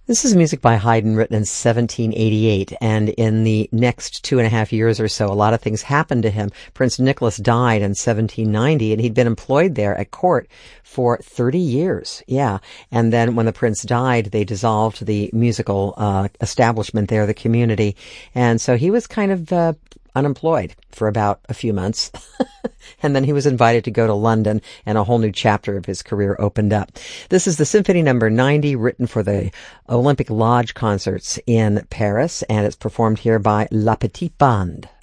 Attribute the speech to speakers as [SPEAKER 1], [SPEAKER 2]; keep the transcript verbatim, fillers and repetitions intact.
[SPEAKER 1] This is music by Haydn written in seventeen eighty-eight, and in the next two and a half years or so, a lot of things happened to him. Prince Nicholas died in seventeen ninety, and he'd been employed there at court for thirty years. Yeah, and then when the prince died, they dissolved the musical uh, establishment there, the community, and so he was kind of uh, unemployed for about a few months. And then he was invited to go to London, and a whole new chapter of his career opened up. This is the Symphony Number ninety, written for the Olympic Lodge concerts in Paris, and it's performed here by La Petite Bande.